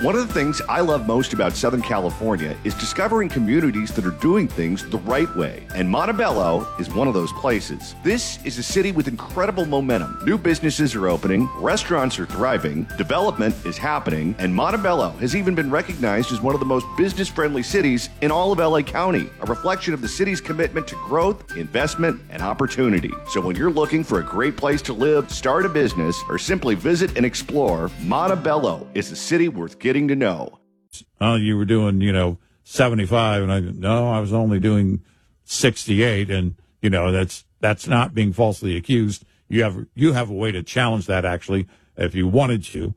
One of the things I love most about Southern California is discovering communities that are doing things the right way. And Montebello is one of those places. This is a city with incredible momentum. New businesses are opening, restaurants are thriving, development is happening, and Montebello has even been recognized as one of the most business-friendly cities in all of LA County, a reflection of the city's commitment to growth, investment, and opportunity. So when you're looking for a great place to live, start a business, or simply visit and explore, Montebello is a city worth getting to know. Oh, you were doing, 75, and I was only doing 68, and that's not being falsely accused. You have a way to challenge that, actually, if you wanted to.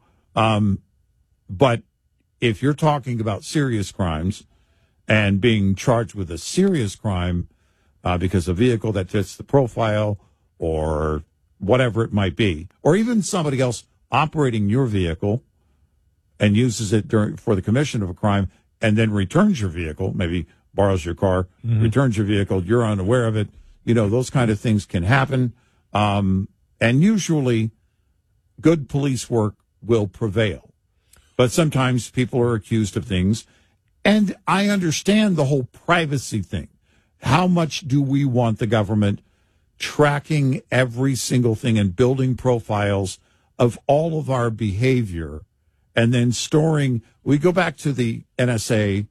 But if you're talking about serious crimes and being charged with a serious crime because a vehicle that fits the profile or whatever it might be, or even somebody else operating your vehicle and uses it for the commission of a crime and then returns your vehicle, maybe borrows your car, returns your vehicle, you're unaware of it, those kind of things can happen. And usually good police work will prevail. But sometimes people are accused of things. And I understand the whole privacy thing. How much do we want the government tracking every single thing and building profiles of all of our behavior and then storing? We go back to the NSA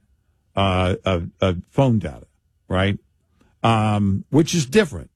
phone data, right? Which is different.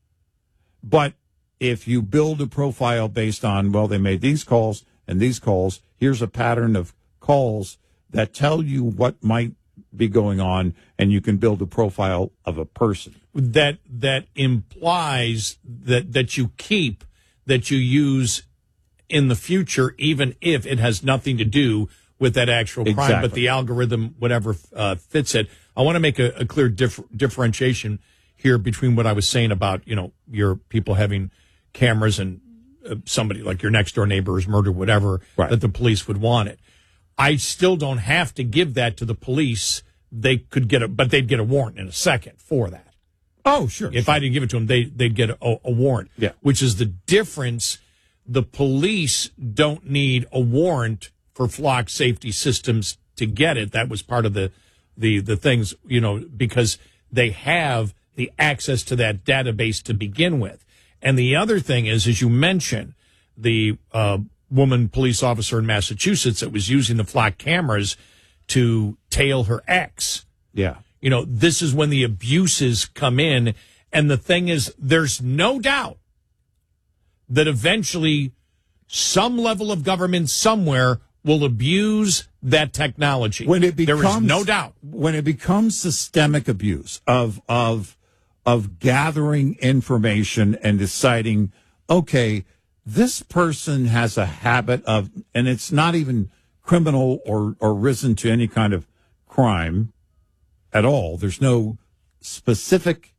But if you build a profile based on, well, they made these calls and these calls, here's a pattern of calls that tell you what might be going on, and you can build a profile of a person. That implies that you use in the future, even if it has nothing to do with that actual crime, Exactly. But the algorithm, whatever fits it. I want to make a clear differentiation here between what I was saying about, your people having cameras and somebody like your next door neighbor is murdered, whatever, right, that the police would want it. I still don't have to give that to the police. They could but they'd get a warrant in a second for that. Oh, sure. If I didn't give it to them, they'd get a warrant. Yeah. Which is the difference. The police don't need a warrant for flock safety systems to get it. That was part of the things, because they have the access to that database to begin with. And the other thing is, as you mentioned, the woman police officer in Massachusetts that was using the flock cameras to tail her ex. Yeah. This is when the abuses come in. And the thing is, there's no doubt that eventually some level of government somewhere will abuse that technology. When it becomes, there is no doubt. When it becomes systemic abuse of gathering information and deciding, okay, this person has a habit of, and it's not even criminal or risen to any kind of crime at all. There's no specific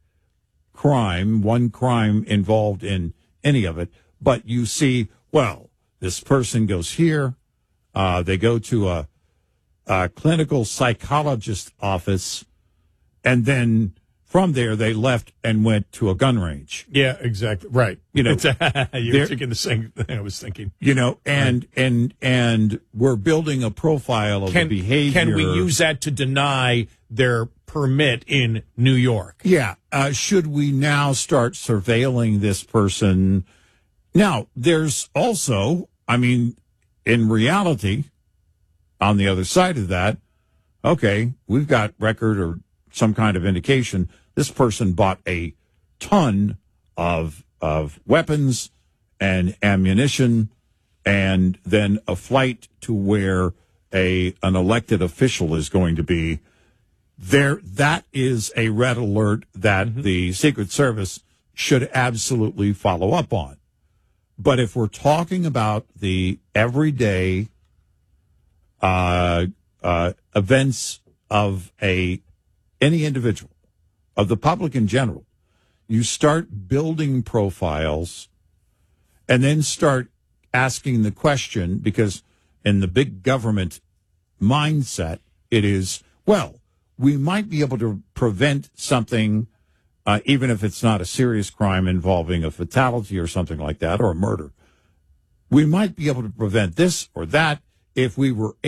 one crime involved in any of it. But you see, well, this person goes here. They go to a clinical psychologist office, and then from there they left and went to a gun range. Yeah, exactly. Right. You're thinking the same thing I was thinking. And we're building a profile of the behavior. Can we use that to deny their permit in New York? Yeah. Should we now start surveilling this person? Now, there's also, in reality, on the other side of that, okay, we've got record or some kind of indication this person bought a ton of weapons and ammunition, and then a flight to where an elected official is going to be there. That is a red alert that the Secret Service should absolutely follow up on. But if we're talking about the everyday events of any individual, of the public in general, you start building profiles and then start asking the question, because in the big government mindset, it is, well, we might be able to prevent something, even if it's not a serious crime involving a fatality or something like that, or a murder. We might be able to prevent this or that if we were